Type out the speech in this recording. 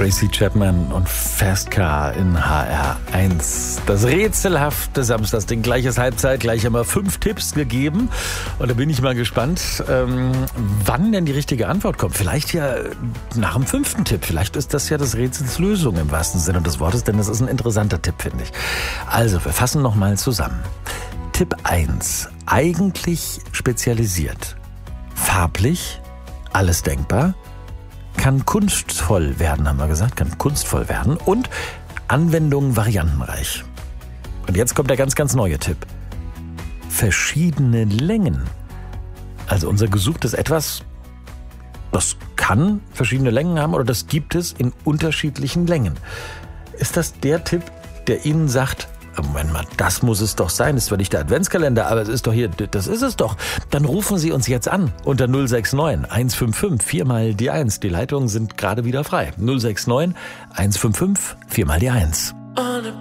Tracy Chapman und Fast Car in HR1. Das rätselhafte Samstagsding, gleiches Halbzeit, gleich einmal 5 Tipps gegeben. Und da bin ich mal gespannt, wann denn die richtige Antwort kommt. Vielleicht ja nach dem 5. Tipp. Vielleicht ist das ja des Rätsels Lösung im wahrsten Sinne des Wortes, denn das ist ein interessanter Tipp, finde ich. Also, wir fassen nochmal zusammen. Tipp 1. Eigentlich spezialisiert. Farblich, alles denkbar. Kann kunstvoll werden, haben wir gesagt, kann kunstvoll werden und Anwendung variantenreich. Und jetzt kommt der ganz, ganz neue Tipp. Verschiedene Längen. Also unser gesuchtes Etwas, das kann verschiedene Längen haben oder das gibt es in unterschiedlichen Längen. Ist das der Tipp, der Ihnen sagt, Moment mal, das muss es doch sein. Das ist zwar nicht der Adventskalender, aber es ist doch hier, das ist es doch. Dann rufen Sie uns jetzt an unter 069 155 4 mal die 1. Die Leitungen sind gerade wieder frei. 069 155 4 mal die 1.